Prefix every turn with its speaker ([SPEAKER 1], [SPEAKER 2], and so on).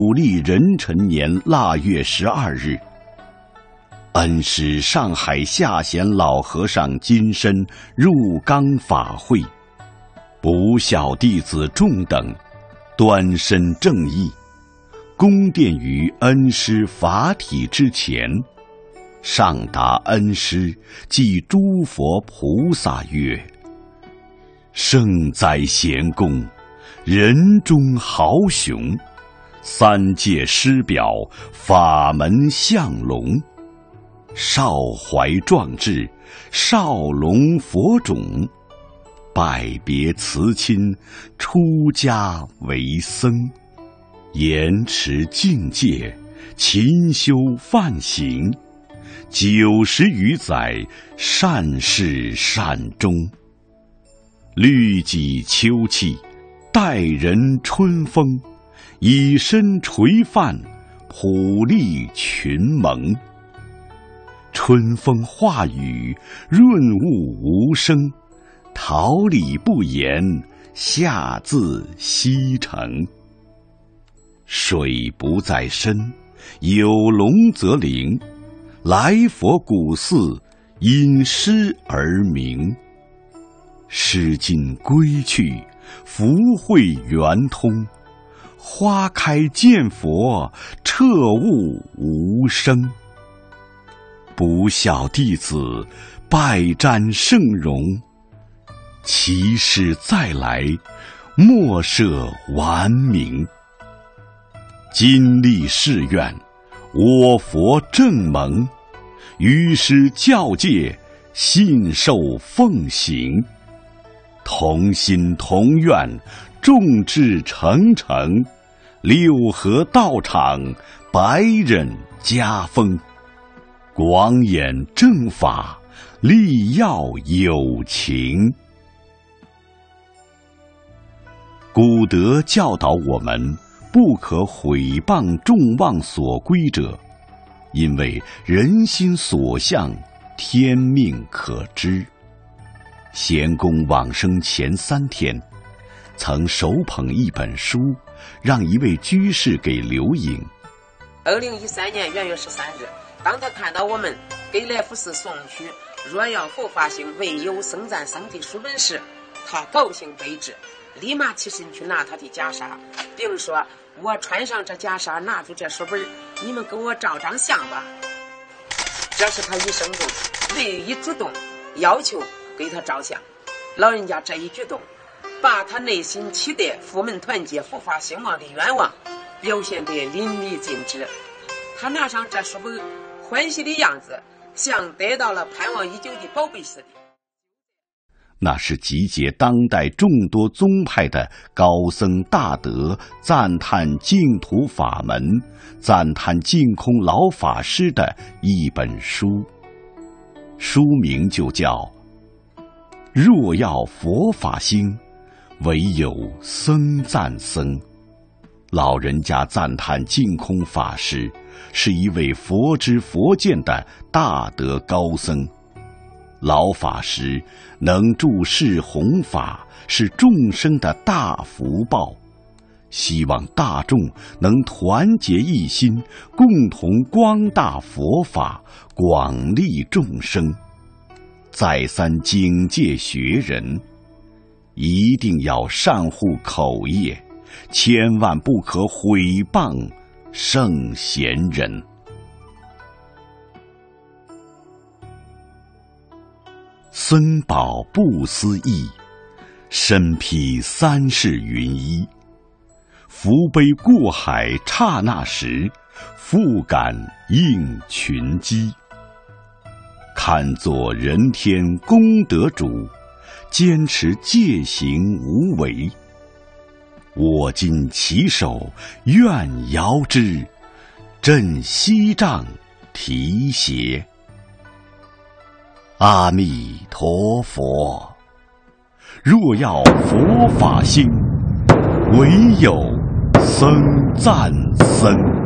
[SPEAKER 1] 古历壬辰年腊月12日，恩师上海下贤老和尚金身入冈法会，不孝弟子众等端身正义，恭奠于恩师法体之前，上达恩师即诸佛菩萨曰：圣哉贤公，人中豪雄，三界师表，法门相龙，少怀壮志，少龙佛种，拜别辞亲，出家为僧，严持境界，勤修梵行，90余载，善始善终。律己秋气，待人春风，以身垂范，普利群蒙。春风化雨，润物无声，桃李不言，下自西城。水不在深，有龙则灵，来佛古寺，因诗而名。诗经归去，福慧圆通，花开见佛，彻悟无生。不孝弟子，拜瞻圣容，其师再来，莫设顽名。今立誓愿，我佛正蒙，于师教戒，信受奉行。同心同愿，众志成城，六合道场，百忍家风。广演正法，力要有情。古德教导我们，不可毁谤众望所归者，因为人心所向，天命可知。贤公往生前3天，曾手捧一本书，让一位居士给留影。
[SPEAKER 2] 2013年元月13日，当他看到我们给来福寺送去若要佛法兴，唯有僧赞僧的书本时，他高兴悲之，立马起身去拿他的袈裟，并说：我穿上这袈裟，拿住这书本，你们给我照张相吧。这是他一生中唯一主动要求给他照相。老人家这一举动，把他内心期待佛门团结、佛法兴旺的愿望表现得淋漓尽致。他拿上这书本，欢喜的样子像得到了盼望已久的宝贝似的。
[SPEAKER 1] 那是集结当代众多宗派的高僧大德赞叹净土法门、赞叹净空老法师的一本书，书名就叫若要佛法兴，唯有僧赞僧。老人家赞叹净空法师是一位佛知佛见的大德高僧，老法师能注释弘法，是众生的大福报。希望大众能团结一心，共同光大佛法，广利众生。再三警戒学人，一定要善护口业，千万不可毁谤圣贤人。僧宝不思议，身披3世云衣。福杯过海刹那时，复感应群机。看作人天功德主，坚持戒行无为。我今起手，愿遥之，振西杖提携。阿弥陀佛，若要佛法兴，唯有僧赞僧。